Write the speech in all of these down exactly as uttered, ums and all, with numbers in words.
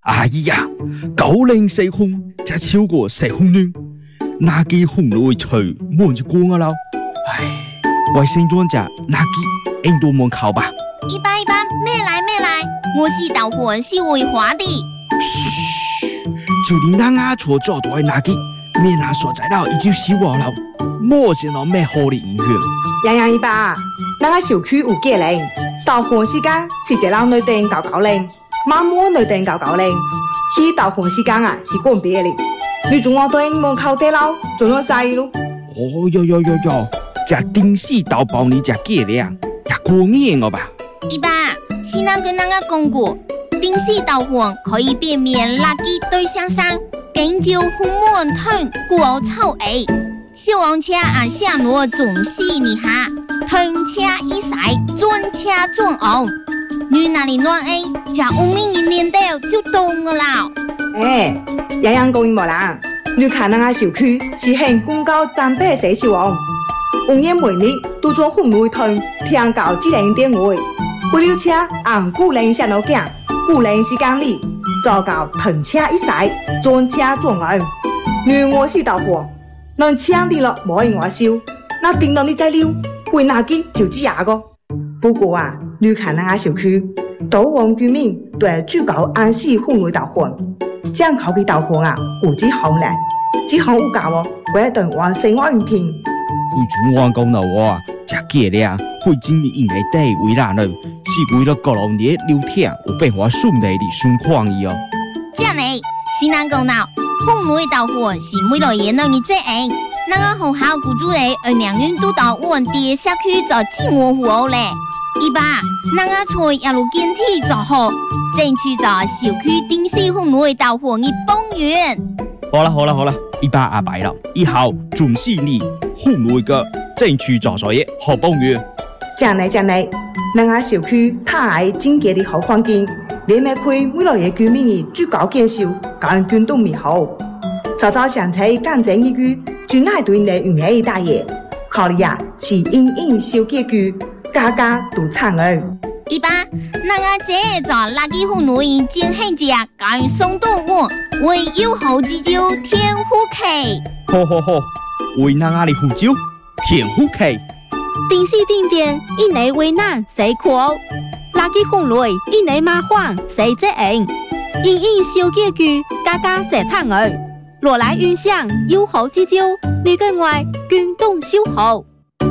哎呀，九零四空，才超過四空呢，哪幾空內隨門就光啊啦！唉，衛生專家哪幾印度門考吧？ 一八一八，咩來咩來，我是導魂是會話的。 噓，就連咱阿錯做到的哪幾，面人所在了已經死亡了，冇先到咩好的影響。 洋洋一八，咱個小區有幾零，導魂時間是一人內定九九零，媽媽內定九九零，去導魂時間啊是講別的。你仲我對門口地樓仲有細路。 哦喲喲喲喲，這丁氏豆包你這幾兩，也過年了吧？ 一八，先生跟大家講過，定時導魂可以避免垃圾對象上，根據父母疼古臭味，小黃車啊下落總是你下，疼車一塞，轉車轉紅，你那裡亂哎，這五名一年到就懂了啦。 哎，洋洋講無啦，你看咱個小區是很公告長輩寫小王，五年每日都做紅綠燈，聽到智能電話。不溜車按古人上路行，古人時間裡做到停車一塞，轉車轉紅。如我是導火，能搶你了冇人我燒，那頂到你再溜，會哪件就知牙個。不過啊，你看那個小區，多王居民對最高安息紅綠導火，將口嘅導火啊，估計好難，只行有教哦，為等我生活雲平。 會主我講到我啊，這幾兩會經理應該對為難了。是為了各路年聊天，有變化順利的順況伊哦。 這樣呢，是難講到，紅綠導火是為了演到你這樣，那個學校雇主嘞，而兩人都到我哋社區做自我服務嘞。一八，那個在一路建體做好，爭取做小區定時紅綠導火的幫員。 好啦好啦好啦，一八阿白了，以後準時你紅綠個爭取做所嘢好幫員。 將來將來。咱個小區太整潔的好環境，連咩開未來嘅居民嘅最高建設，感覺都美好。早早想起幹正一句，最愛對你運氣大爺，考慮啊是隱隱小結局，家家都慘兒。 一八，那個這做垃圾紅綠真係只敢送動物，為有好之招天虎旗。 好好好，為那個的虎招天虎旗。 定時定點，一年為難誰苦？垃圾紅綠，一年麻煩誰責任？隱隱小結局，家家這慘兒。落來運想，有好之招，你跟外軍動修好。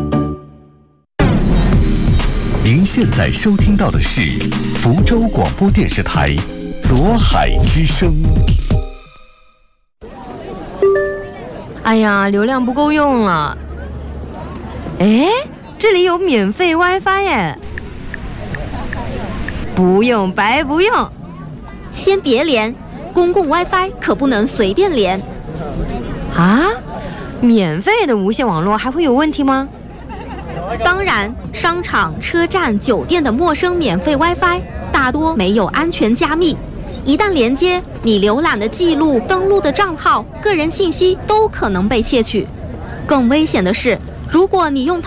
您現在收聽到的是福州廣播電視台左海之聲。 哎呀，流量不夠用了。哎，這裡有免費 WiFi 耶！不用白不用， 先別連，公共 WiFi 可不能隨便連。 啊？免費的無線網絡還會有問題嗎？ 當然，商場、車站、酒店的陌生免費 WiFi 大多沒有安全加密，一旦連接，你瀏覽的記錄、登錄的賬號、個人信息都可能被竊取。更危險的是，如果你用